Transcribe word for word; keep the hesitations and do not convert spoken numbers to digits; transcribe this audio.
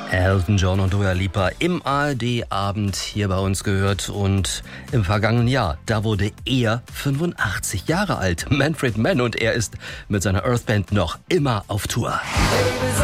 Elton John und Dua Lipa im A R D-Abend hier bei uns gehört. Und im vergangenen Jahr, da wurde er fünfundachtzig Jahre alt. Manfred Mann, und er ist mit seiner Earth Band noch immer auf Tour.